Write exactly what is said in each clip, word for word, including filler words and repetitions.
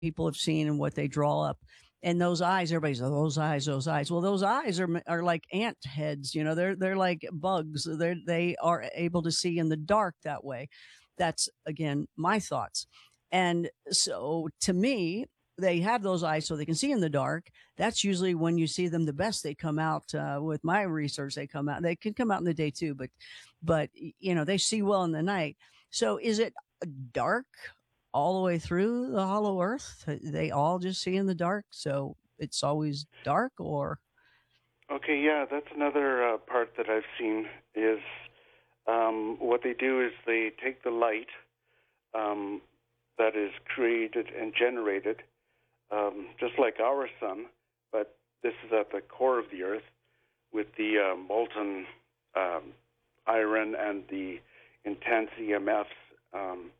people have seen and what they draw up. And those eyes, everybody's oh, those eyes, those eyes. Well, those eyes are are like ant heads, you know. They're they're like bugs. They they are able to see in the dark that way. That's again my thoughts. And so to me, they have those eyes so they can see in the dark. That's usually when you see them the best. They come out uh, with my research. They come out. They can come out in the day too, but but you know they see well in the night. So is it dark all the way through the hollow earth? They all just see in the dark, so it's always dark, or Okay, yeah, that's another uh, part that I've seen is um, what they do is they take the light um, that is created and generated, um, just like our sun, but this is at the core of the earth with the uh, molten um, iron and the intense E M Fs. Um,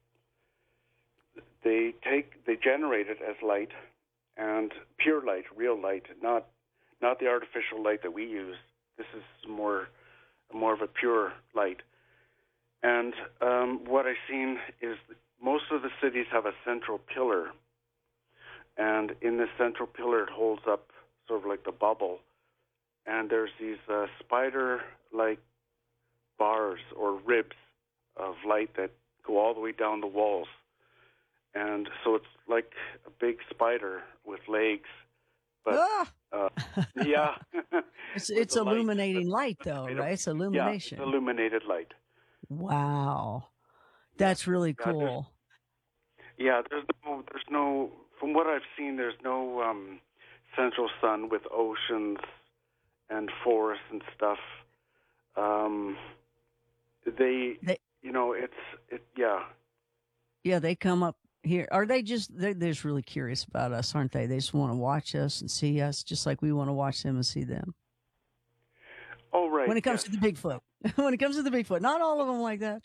they take they generate it as light and pure light, real light, not not the artificial light that we use. This is more more of a pure light. And um, what I've seen is most of the cities have a central pillar, and in this central pillar it holds up sort of like the bubble, and there's these uh, spider-like bars or ribs of light that go all the way down the walls. And so it's like a big spider with legs, but ah! uh, yeah, it's with it's the light. illuminating That's, light, that's though, made of, right? It's yeah, it's illumination. illuminated light. Wow, Yeah, that's really yeah. There's cool. yeah. There's no. There's no. From what I've seen, there's no um, central sun with oceans and forests and stuff. Um, they, They, you know, it's it. Yeah. yeah, they come up here. Are they just they're, they're just really curious about us, aren't they? They just want to watch us and see us, just like we want to watch them and see them. Oh, right. When it comes Yes. to the Bigfoot, when it comes to the Bigfoot, not all of them like that.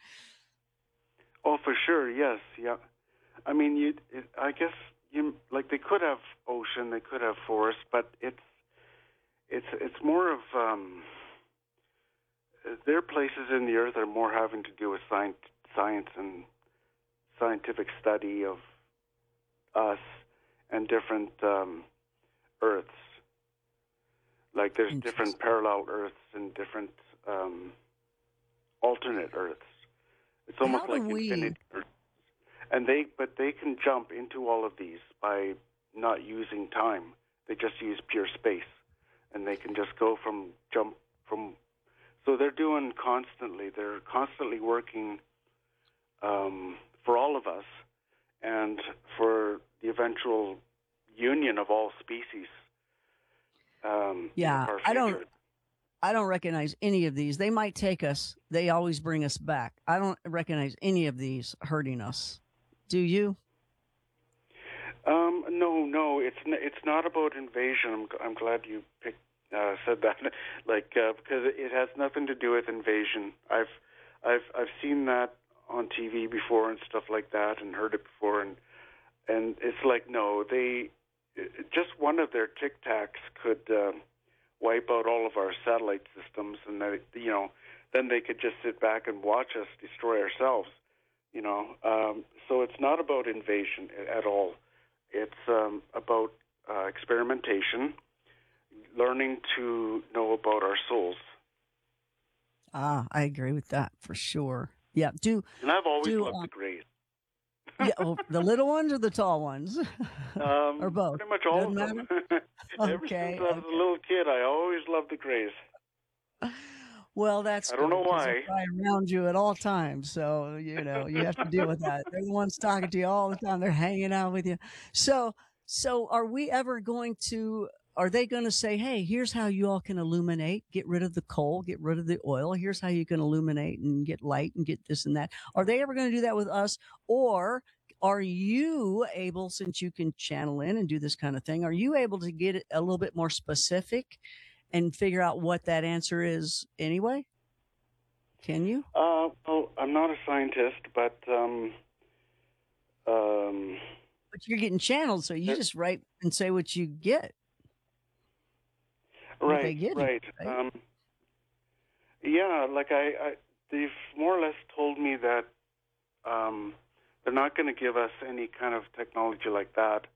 Oh, for sure. Yes. Yeah. I mean, you. It, I guess you like they could have ocean, they could have forest, but it's it's it's more of um, their places in the earth are more having to do with science, science and scientific study of us and different um, Earths. Like there's different Interesting. parallel Earths and different um, alternate Earths. It's almost How do like we? infinity Earths. And they, but they can jump into all of these by not using time. They just use pure space, and they can just go from jump from. So they're doing constantly. They're constantly working um, for all of us, and for the eventual union of all species um, in the Yeah, far I don't. future. I don't recognize any of these. They might take us. They always bring us back. I don't recognize any of these hurting us. Do you? Um, no, no, it's n- it's not about invasion. I'm, g- I'm glad you picked, uh, said that, like uh, because it has nothing to do with invasion. I've I've I've seen that on T V before and stuff like that, and heard it before, and and it's like no, they just one of their tic tacs could uh, wipe out all of our satellite systems, and they, you know, then they could just sit back and watch us destroy ourselves. You know, um, so it's not about invasion at all. It's um, about uh, experimentation, learning to know about our souls. Ah, I agree with that for sure. Yeah. Do And I've always do loved the um, Greys. yeah, well, the little ones or the tall ones, or Um, both? pretty much all Doesn't of them. matter. Ever since Okay. I was a Okay. little kid, I always loved the Greys. Well, that's I don't good know because they're why. probably around you at all times. So, you know, you have to deal with that. They're the ones talking to you all the time. They're hanging out with you. So, so are we ever going to, are they going to say, hey, here's how you all can illuminate, get rid of the coal, get rid of the oil. Here's how you can illuminate and get light and get this and that. Are they ever going to do that with us? Or are you able, since you can channel in and do this kind of thing, are you able to get it a little bit more specific and figure out what that answer is anyway? Can you? Uh, well, I'm not a scientist, but um, um, But you're getting channeled, so you there, just write and say what you get, what they right, give you, right. right? Um, yeah, like I, I, they've more or less told me that um, they're not going to give us any kind of technology like that